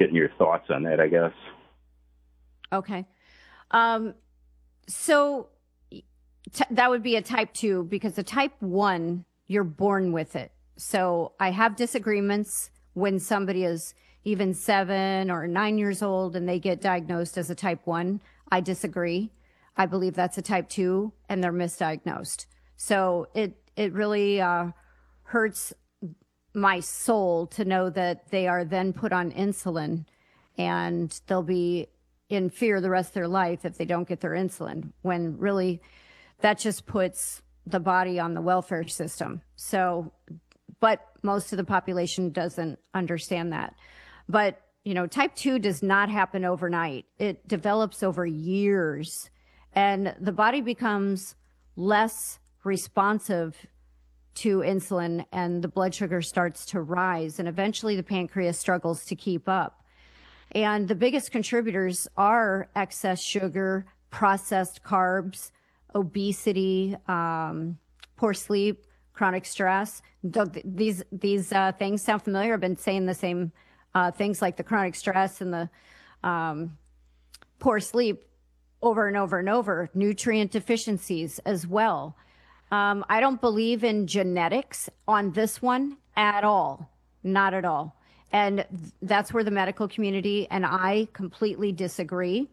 getting your thoughts on that, I guess. Okay. Um, so that would be a type 2 because the type 1, you're born with it. So I have disagreements when somebody is even 7 or 9 years old and they get diagnosed as a type 1. I disagree. I believe that's a type 2 and they're misdiagnosed. So it really hurts my soul to know that they are then put on insulin and they'll be in fear the rest of their life if they don't get their insulin, when really that just puts the body on the welfare system. So, but most of the population doesn't understand that. But, type 2 does not happen overnight. It develops over years and the body becomes less responsive to insulin and the blood sugar starts to rise and eventually the pancreas struggles to keep up. And the biggest contributors are excess sugar, processed carbs, obesity, poor sleep, chronic stress. These things sound familiar. I've been saying the same things like the chronic stress and the poor sleep over and over and over. Nutrient deficiencies as well. I don't believe in genetics on this one at all. Not at all. And that's where the medical community and I completely disagree.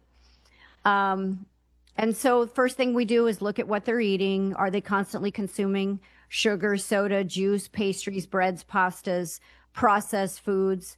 And so first thing we do is look at what they're eating. Are they constantly consuming sugar, soda, juice, pastries, breads, pastas, processed foods?